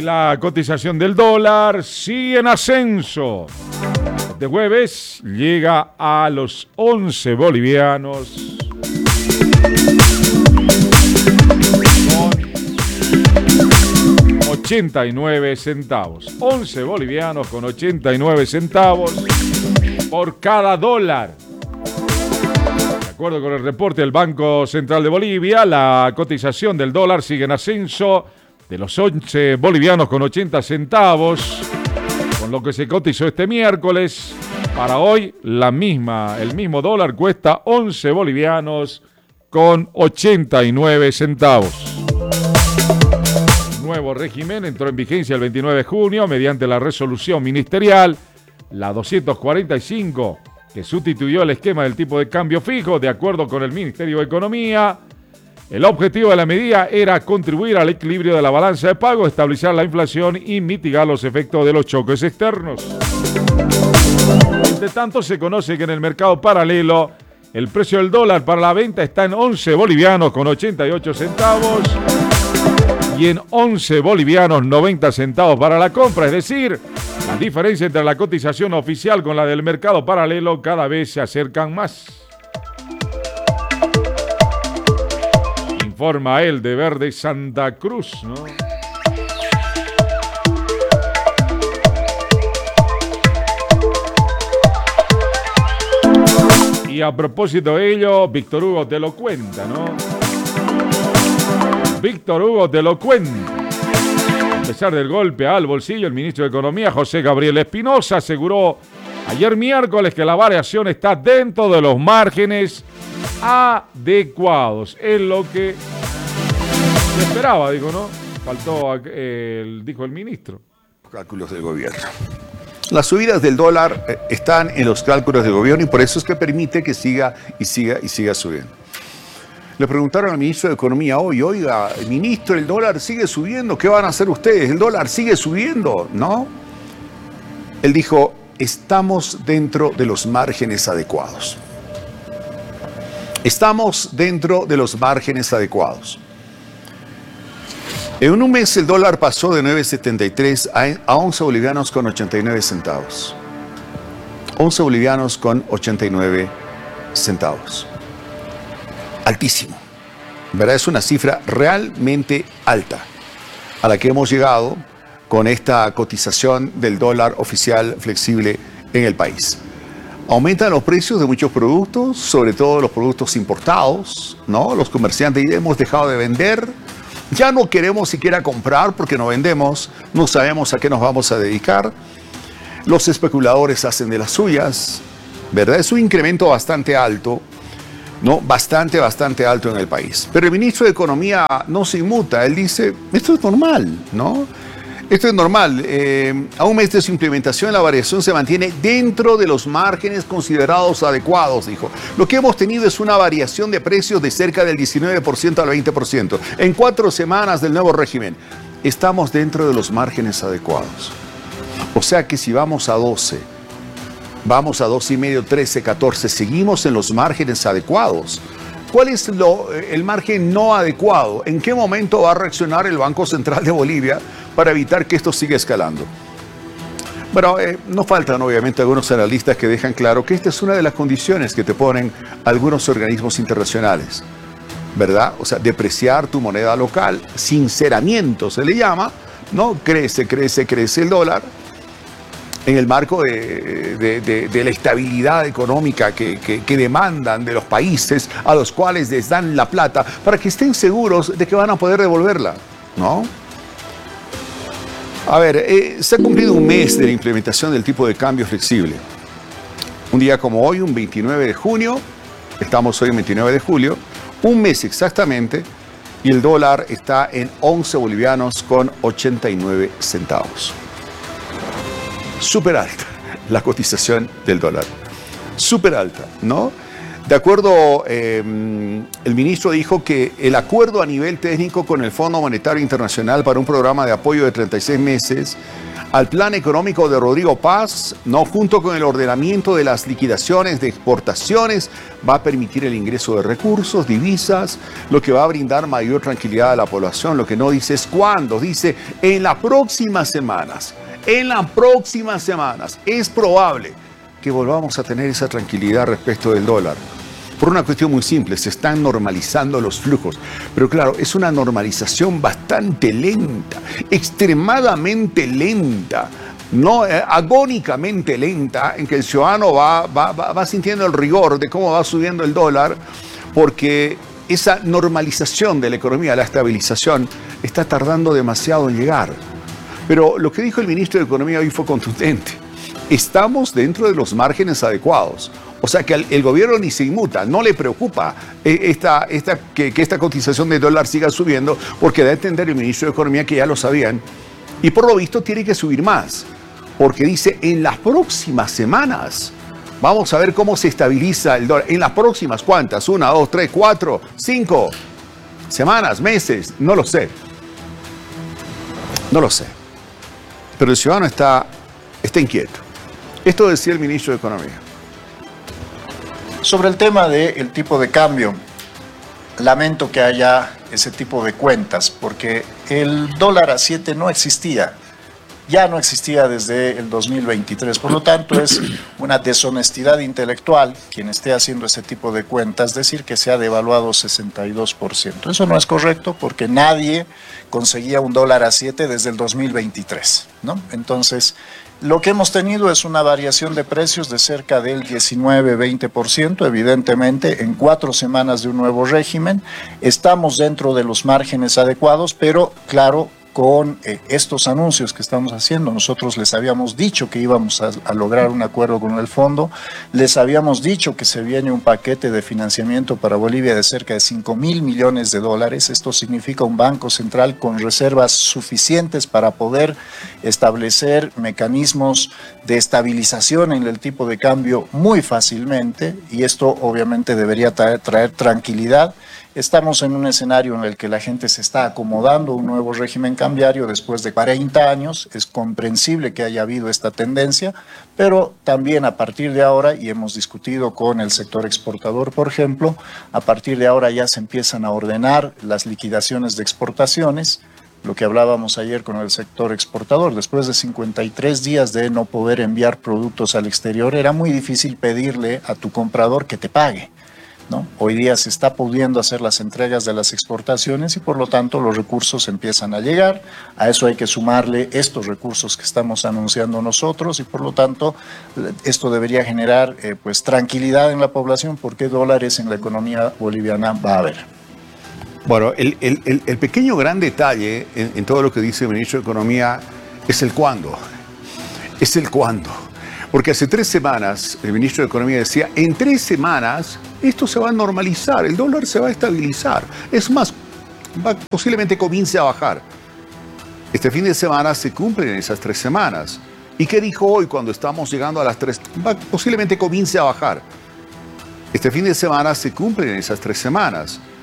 la cotización del dólar sigue en ascenso. Este jueves llega a los 11 bolivianos con 89 centavos. 11 bolivianos con 89 centavos por cada dólar. De acuerdo con el reporte del Banco Central de Bolivia, la cotización del dólar sigue en ascenso de los 11 bolivianos con 80 centavos, con lo que se cotizó este miércoles. Para hoy, el mismo dólar cuesta 11 bolivianos con 89 centavos. El nuevo régimen entró en vigencia el 29 de junio mediante la resolución ministerial, la 245, que sustituyó el esquema del tipo de cambio fijo. De acuerdo con el Ministerio de Economía, el objetivo de la medida era contribuir al equilibrio de la balanza de pago, estabilizar la inflación y mitigar los efectos de los choques externos. Entre tanto, se conoce que en el mercado paralelo el precio del dólar para la venta está en 11 bolivianos con 88 centavos y en 11 bolivianos 90 centavos para la compra. Es decir, la diferencia entre la cotización oficial con la del mercado paralelo cada vez se acercan más. Informa el deber de Santa Cruz, ¿no? Y a propósito de ello, Víctor Hugo te lo cuenta, ¿no? Víctor Hugo te lo cuenta. A pesar del golpe al bolsillo, el ministro de Economía, José Gabriel Espinosa, aseguró ayer miércoles que la variación está dentro de los márgenes adecuados. Es lo que se esperaba, digo, ¿no? Faltó, dijo el ministro. Cálculos del gobierno. Las subidas del dólar están en los cálculos del gobierno y por eso es que permite que siga subiendo. Le preguntaron al ministro de Economía hoy, oiga, ministro, el dólar sigue subiendo, ¿qué van a hacer ustedes? El dólar sigue subiendo, ¿no? Él dijo, estamos dentro de los márgenes adecuados. Estamos dentro de los márgenes adecuados. En un mes el dólar pasó de 9.73 a 11 bolivianos con 89 centavos. 11 bolivianos con 89 centavos. Altísimo. ¿Verdad? Es una cifra realmente alta a la que hemos llegado con esta cotización del dólar oficial flexible en el país. Aumentan los precios de muchos productos, sobre todo los productos importados, ¿no? Los comerciantes ya hemos dejado de vender. Ya no queremos siquiera comprar porque no vendemos, no sabemos a qué nos vamos a dedicar. Los especuladores hacen de las suyas, ¿verdad? Es un incremento bastante alto, ¿no? Bastante alto en el país. Pero el ministro de Economía no se inmuta, él dice, esto es normal, ¿no? Esto es normal. A un mes de su implementación, la variación se mantiene dentro de los márgenes considerados adecuados, dijo. Lo que hemos tenido es una variación de precios de cerca del 19% al 20% en 4 semanas del nuevo régimen. Estamos dentro de los márgenes adecuados. O sea que si vamos a 12, vamos a 2,5, 13, 14, seguimos en los márgenes adecuados. ¿Cuál es el margen no adecuado? ¿En qué momento va a reaccionar el Banco Central de Bolivia para evitar que esto siga escalando? Bueno, no faltan obviamente algunos analistas que dejan claro que esta es una de las condiciones que te ponen algunos organismos internacionales, ¿verdad? O sea, depreciar tu moneda local, sinceramiento se le llama, ¿no? Crece el dólar en el marco de la estabilidad económica que demandan de los países a los cuales les dan la plata para que estén seguros de que van a poder devolverla, ¿no? A ver, se ha cumplido un mes de la implementación del tipo de cambio flexible. Un día como hoy, un 29 de junio, estamos hoy en 29 de julio, un mes exactamente, y el dólar está en 11 bolivianos con 89 centavos. Súper alta la cotización del dólar. Súper alta, ¿no? De acuerdo, el ministro dijo que el acuerdo a nivel técnico con el Fondo Monetario Internacional para un programa de apoyo de 36 meses al plan económico de Rodrigo Paz, no, junto con el ordenamiento de las liquidaciones de exportaciones, va a permitir el ingreso de recursos, divisas, lo que va a brindar mayor tranquilidad a la población. Lo que no dice es cuándo, dice en las próximas semanas. En las próximas semanas es probable que volvamos a tener esa tranquilidad respecto del dólar. Por una cuestión muy simple, se están normalizando los flujos. Pero claro, es una normalización bastante lenta, extremadamente lenta, no agónicamente lenta, en que el ciudadano va sintiendo el rigor de cómo va subiendo el dólar, porque esa normalización de la economía, la estabilización, está tardando demasiado en llegar. Pero lo que dijo el ministro de Economía hoy fue contundente. Estamos dentro de los márgenes adecuados. O sea que el gobierno ni se inmuta, no le preocupa que esta cotización de dólar siga subiendo, porque da a entender el ministro de Economía que ya lo sabían. Y por lo visto tiene que subir más, porque dice en las próximas semanas. Vamos a ver cómo se estabiliza el dólar. En las próximas, ¿cuántas? 1, 2, 3, 4, 5 semanas, meses, no lo sé. No lo sé. Pero el ciudadano está inquieto. Esto decía el ministro de Economía. Sobre el tema del tipo de cambio, lamento que haya ese tipo de cuentas, porque el dólar a 7 no existía, ya no existía desde el 2023. Por lo tanto, es una deshonestidad intelectual quien esté haciendo ese tipo de cuentas, decir que se ha devaluado 62%. Eso no es correcto, porque nadie conseguía un dólar a 7 desde el 2023, ¿no? Entonces, lo que hemos tenido es una variación de precios de cerca del 19-20%, evidentemente, en 4 semanas de un nuevo régimen. Estamos dentro de los márgenes adecuados, pero claro, con estos anuncios que estamos haciendo, nosotros les habíamos dicho que íbamos a lograr un acuerdo con el fondo, les habíamos dicho que se viene un paquete de financiamiento para Bolivia de cerca de 5.000 millones de dólares. Esto significa un banco central con reservas suficientes para poder establecer mecanismos de estabilización en el tipo de cambio muy fácilmente, y esto obviamente debería traer tranquilidad. Estamos en un escenario en el que la gente se está acomodando a un nuevo régimen cambiario después de 40 años. Es comprensible que haya habido esta tendencia, pero también a partir de ahora, y hemos discutido con el sector exportador, por ejemplo, a partir de ahora ya se empiezan a ordenar las liquidaciones de exportaciones. Lo que hablábamos ayer con el sector exportador, después de 53 días de no poder enviar productos al exterior, era muy difícil pedirle a tu comprador que te pague, ¿no? Hoy día se está pudiendo hacer las entregas de las exportaciones y por lo tanto los recursos empiezan a llegar. A eso hay que sumarle estos recursos que estamos anunciando nosotros y por lo tanto esto debería generar pues tranquilidad en la población, porque dólares en la economía boliviana va a haber. Bueno, el pequeño gran detalle en todo lo que dice el ministro de Economía es el cuándo. Es el cuándo. Porque hace 3 semanas el ministro de Economía decía, en 3 semanas esto se va a normalizar, el dólar se va a estabilizar. Es más, posiblemente comience a bajar. Este fin de semana se cumplen esas 3 semanas. ¿Y qué dijo hoy cuando estamos llegando a las 3? Posiblemente comience a bajar. Este fin de semana se cumplen esas 3 semanas.